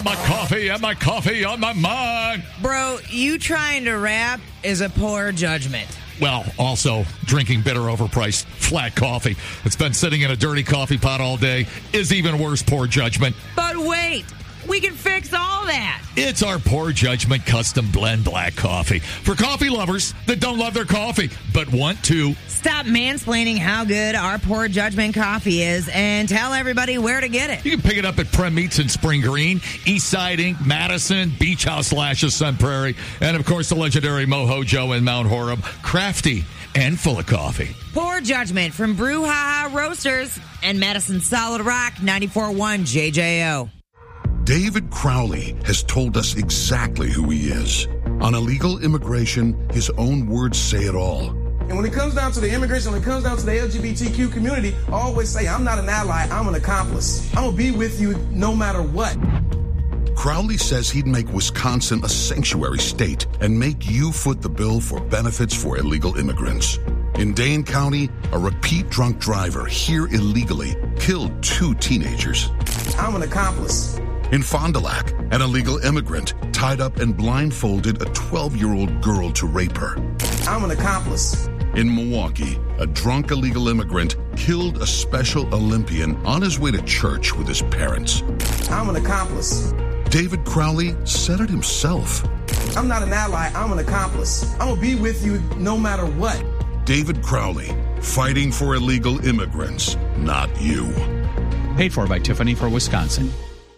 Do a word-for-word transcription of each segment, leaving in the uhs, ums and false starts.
my coffee and my coffee on my mind. Bro, you trying to rap is a poor judgment. Well, also, drinking bitter, overpriced, flat coffee that's been sitting in a dirty coffee pot all day is even worse poor judgment. But wait, we can fix all that. It's our Poor Judgment Custom Blend Black Coffee for coffee lovers that don't love their coffee but want to. Stop mansplaining how good our Poor Judgment coffee is and tell everybody where to get it. You can pick it up at Prem Meats in Spring Green, Eastside Incorporated, Madison, Beach House Lashes, Sun Prairie, and of course the legendary Mojo Joe in Mount Horeb. Crafty and full of coffee. Poor Judgment from Brouhaha Roasters and Madison Solid Rock ninety-four point one J J O. David Crowley has told us exactly who he is. On illegal immigration, his own words say it all. And when it comes down to the immigration, when it comes down to the L G B T Q community, I always say, I'm not an ally, I'm an accomplice. I'm going to be with you no matter what. Crowley says he'd make Wisconsin a sanctuary state and make you foot the bill for benefits for illegal immigrants. In Dane County, a repeat drunk driver here illegally killed two teenagers. I'm an accomplice. In Fond du Lac, an illegal immigrant tied up and blindfolded a twelve-year-old girl to rape her. I'm an accomplice. In Milwaukee, a drunk illegal immigrant killed a Special Olympian on his way to church with his parents. I'm an accomplice. David Crowley said it himself. I'm not an ally, I'm an accomplice. I'm going to be with you no matter what. David Crowley, fighting for illegal immigrants, not you. Paid for by Tiffany for Wisconsin.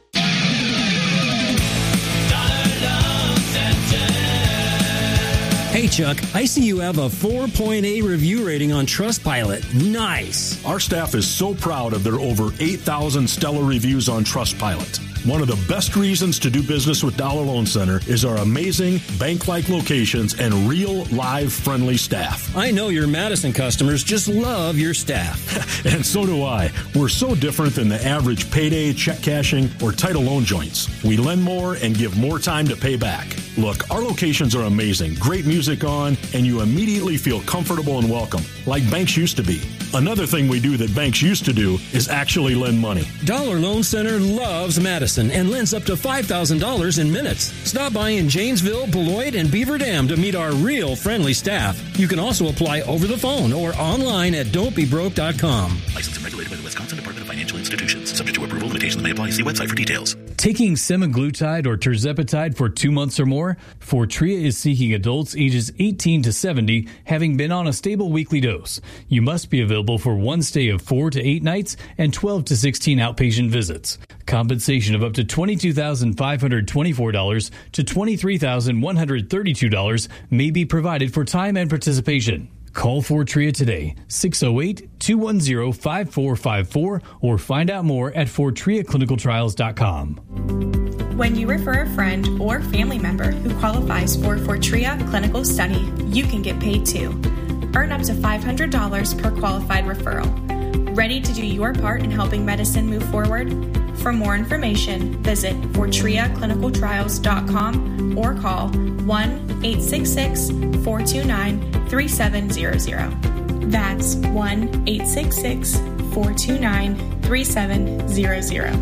Hey, Chuck, I see you have a four point eight review rating on Trustpilot. Nice. Our staff is so proud of their over eight thousand stellar reviews on Trustpilot. One of the best reasons to do business with Dollar Loan Center is our amazing bank-like locations and real, live, friendly staff. I know your Madison customers just love your staff. And so do I. We're so different than the average payday, check cashing, or title loan joints. We lend more and give more time to pay back. Look, our locations are amazing, great music on, and you immediately feel comfortable and welcome, like banks used to be. Another thing we do that banks used to do is actually lend money. Dollar Loan Center loves Madison and lends up to five thousand dollars in minutes. Stop by in Janesville, Beloit, and Beaver Dam to meet our real friendly staff. You can also apply over the phone or online at don't be broke dot com. Licensed and regulated by the Wisconsin Department of Financial Institutions. Subject to approval, limitations may apply. See website for details. Taking semaglutide or tirzepatide for two months or more, Fortrea is seeking adults ages eighteen to seventy having been on a stable weekly dose. You must be available for one stay of four to eight nights and twelve to sixteen outpatient visits. Compensation of up to twenty-two thousand five hundred twenty-four dollars to twenty-three thousand one hundred thirty-two dollars may be provided for time and participation. Call Fortrea today, six oh eight, two one zero, five four five four, or find out more at fortrea clinical trials dot com. When you refer a friend or family member who qualifies for Fortrea Clinical Study, you can get paid too. Earn up to five hundred dollars per qualified referral. Ready to do your part in helping medicine move forward? For more information, visit fortrea clinical trials dot com or call one eight six six, four two nine, three seven zero zero. That's one eight six six, four two nine, three seven zero zero.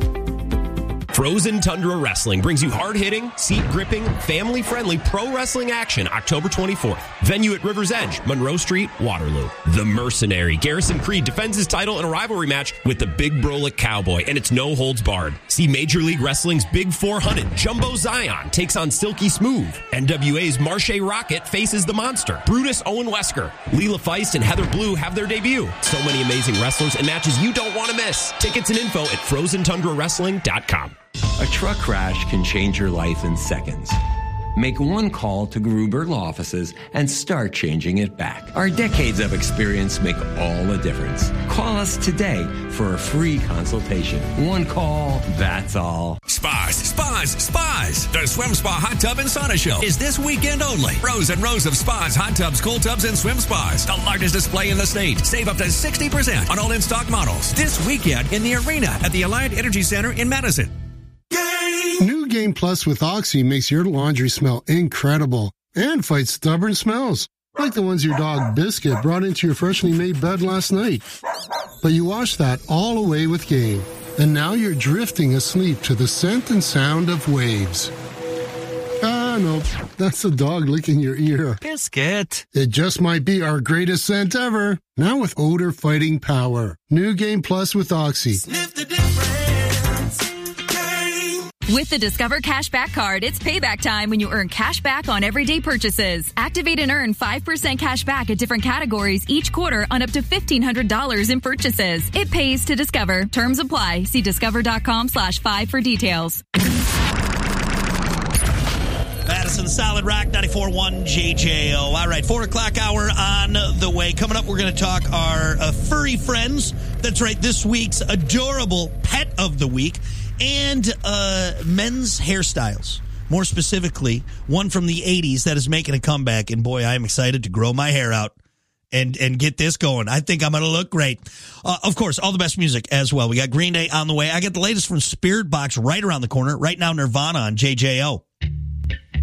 Frozen Tundra Wrestling brings you hard-hitting, seat-gripping, family-friendly pro wrestling action October twenty-fourth. Venue at River's Edge, Monroe Street, Waterloo. The Mercenary, Garrison Creed, defends his title in a rivalry match with the Big Brolic Cowboy, and it's no holds barred. See Major League Wrestling's Big four hundred, Jumbo Zion, takes on Silky Smooth. N W A's Marche Rocket faces the Monster. Brutus Owen Wesker, Leela Feist, and Heather Blue have their debut. So many amazing wrestlers and matches you don't want to miss. Tickets and info at frozen tundra wrestling dot com. A truck crash can change your life in seconds. Make one call to Gruber Law Offices and start changing it back. Our decades of experience make all the difference. Call us today for a free consultation. One call, that's all. Spas, spas, spas. The Swim Spa Hot Tub and Sauna Show is this weekend only. Rows and rows of spas, hot tubs, cool tubs, and swim spas. The largest display in the state. Save up to sixty percent on all in-stock models. This weekend in the arena at the Alliant Energy Center in Madison. New Game Plus with Oxy makes your laundry smell incredible and fights stubborn smells, like the ones your dog Biscuit brought into your freshly made bed last night. But you wash that all away with Game. and now you're drifting asleep to the scent and sound of waves. Ah, no, that's the dog licking your ear. Biscuit. It just might be our greatest scent ever. Now with odor fighting power. New Game Plus with Oxy. Sniff the difference. Game. With the Discover Cashback Card, it's payback time when you earn cash back on everyday purchases. Activate and earn five percent cash back at different categories each quarter on up to fifteen hundred dollars in purchases. It pays to Discover. Terms apply. See discover.com slash five for details. Madison Solid Rock, ninety-four point one J J O. All right, four o'clock hour on the way. Coming up, we're going to talk our uh, furry friends. That's right, this week's adorable pet of the week. And uh, men's hairstyles. More specifically, one from the eighties that is making a comeback. And boy, I'm excited to grow my hair out and, and get this going. I think I'm going to look great. Uh, of course, all the best music as well. We got Green Day on the way. I got the latest from Spirit Box right around the corner. Right now, Nirvana on J J O.